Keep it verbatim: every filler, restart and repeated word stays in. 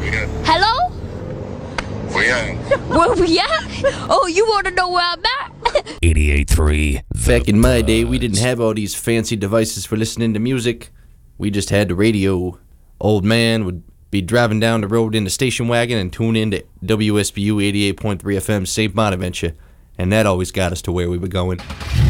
Yeah. Hello? Where at? Where we at? Oh, you want to know where I'm at? eighty-eight point three. Back in my day, we didn't have all these fancy devices for listening to music. We just had the radio. Old man would be driving down the road in the station wagon and tune in to W S B U eighty-eight point three F M Saint Bonaventure, and that always got us to where we were going.